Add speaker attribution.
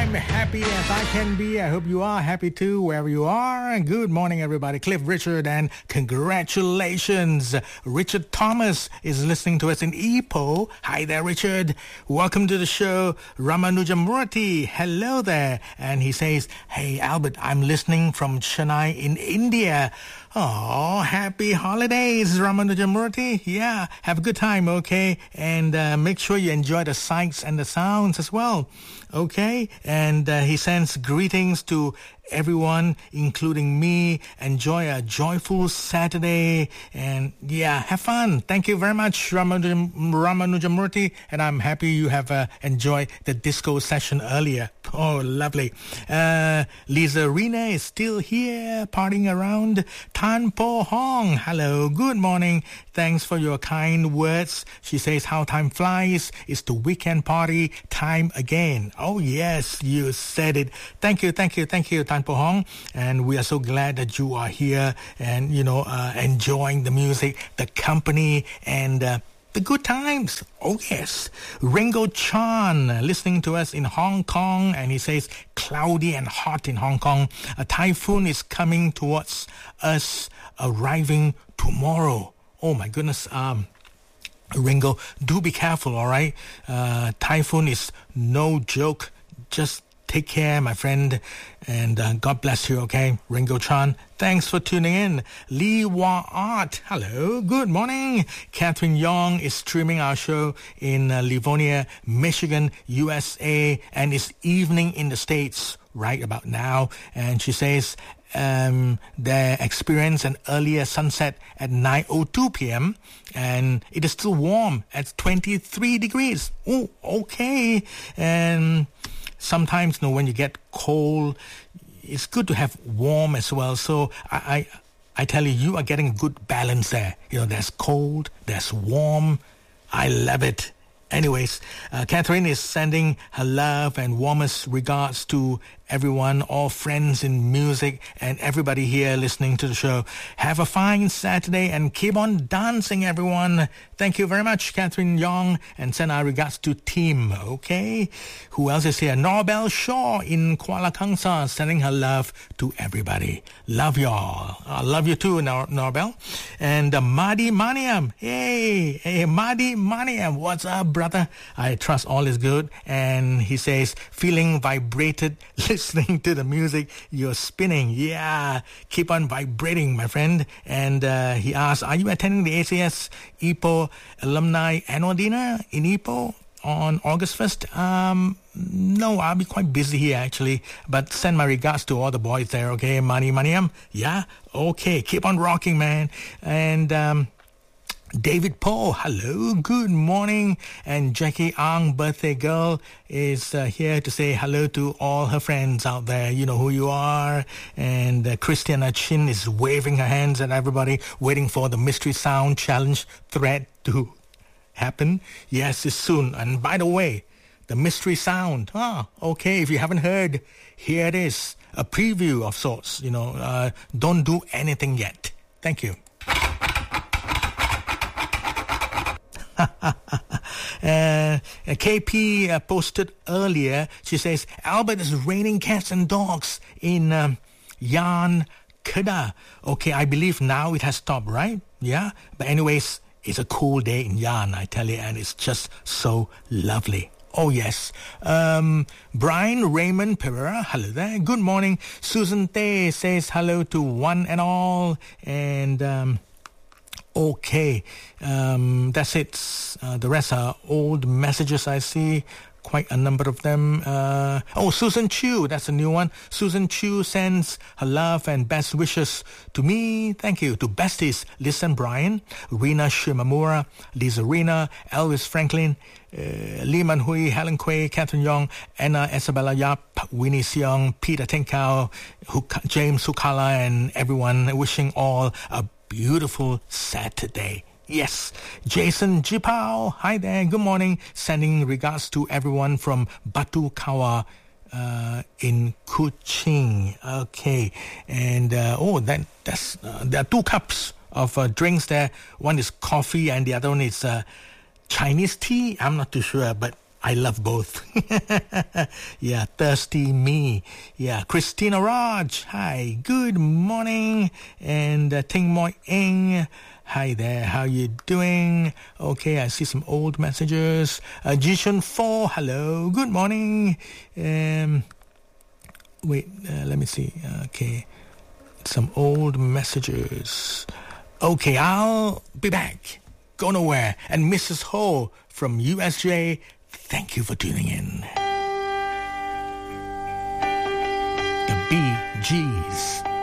Speaker 1: I'm happy as I can be. I hope you are happy too, wherever you are. Good morning, everybody. Cliff Richard, and congratulations. Richard Thomas is listening to us in Ipoh. Hi there, Richard. Welcome to the show. Ramanujamurthy, hello there. And he says, hey, Albert, I'm listening from Chennai in India. Oh, happy holidays, Ramanujamurthy. Yeah, have a good time, okay? And make sure you enjoy the sights and the sounds as well, okay? And he sends greetings to everyone, including me. Enjoy a joyful Saturday. And yeah, have fun. Thank you very much, Ramanujamurthy. And I'm happy you have enjoyed the disco session earlier. Oh, lovely. Lisa Rena is still here, partying around. Tan Po Hong, hello, good morning. Thanks for your kind words. She says, how time flies. It's the weekend party time again. Oh, yes, you said it. Thank you, Tan Po Hong. And we are so glad that you are here and, enjoying the music, the company, and the good times. Oh, yes. Ringo Chan listening to us in Hong Kong, and he says, cloudy and hot in Hong Kong. A typhoon is coming towards us, arriving tomorrow. Oh, my goodness. Ringo, do be careful, all right? Typhoon is no joke. Just take care, my friend, and God bless you, okay? Ringo Chan, thanks for tuning in. Lee Wah Art, hello, good morning. Catherine Yong is streaming our show in Livonia, Michigan, USA, and it's evening in the States right about now. And she says they experienced an earlier sunset at 9:02 p.m. and it is still warm at 23 degrees. Oh, okay. And sometimes, when you get cold, it's good to have warm as well. So I tell you, you are getting a good balance there. There's cold, there's warm. I love it. Anyways, Catherine is sending her love and warmest regards to everyone, all friends in music, and everybody here listening to the show. Have a fine Saturday and keep on dancing, everyone. Thank you very much, Catherine Yong, and send our regards to Tim, okay? Who else is here? Norbel Shaw in Kuala Kangsar, sending her love to everybody. Love y'all. I love you too, Norbel. And Mahdi Maniam. Hey, Mahdi Maniam. What's up, brother? I trust all is good. And he says, feeling vibrated, listening to the music you're spinning. Yeah, keep on vibrating, my friend. And he asks, are you attending the ACS Ipoh Alumni Annual Dinner in Ipoh on August 1st? No, I'll be quite busy here actually, but send my regards to all the boys there, okay? Mani Maniam, yeah? Okay, keep on rocking, man. And David Poe, hello, good morning. And Jackie Ang, birthday girl, is here to say hello to all her friends out there. You know who you are. And Christiana Chin is waving her hands at everybody, waiting for the Mystery Sound Challenge thread to happen. Yes, it's soon. And by the way, the Mystery Sound. Okay, if you haven't heard, here it is. A preview of sorts, don't do anything yet. Thank you. KP posted earlier. She says, Albert, is raining cats and dogs in Yan Kedah. Okay, I believe now it has stopped, right? Yeah, but anyways, it's a cool day in Yan, I tell you, and it's just so lovely. Oh, yes. Brian Raymond Pereira, hello there. Good morning. Susan Tay says hello to one and all. And okay, that's it. The rest are old messages I see. Quite a number of them. Susan Chu, that's a new one. Susan Chu sends her love and best wishes to me. Thank you. To besties, Liz and Brian, Rina Shimamura, Lisa Rina, Elvis Franklin, Lee Man Hui, Helen Quay, Catherine Yong, Anna Isabella Yap, Winnie Seong, Peter Tenkau, James Hukala, and everyone, wishing all a beautiful Saturday. Yes, Jason Jipao, hi there, good morning. Sending regards to everyone from Batu Kawa in Kuching. Okay, and that's there are two cups of drinks there. One is coffee and the other one is Chinese tea. I'm not too sure, but I love both. Yeah, Thirsty Me. Yeah, Christina Raj. Hi, good morning. And Ting Moi Ing. Hi there, how you doing? Okay, I see some old messages. Jishun 4, hello, good morning. Wait, let me see. Okay, some old messages. Okay, I'll be back. Go nowhere. And Mrs. Ho from USJ, thank you for tuning in. The Bee Gees.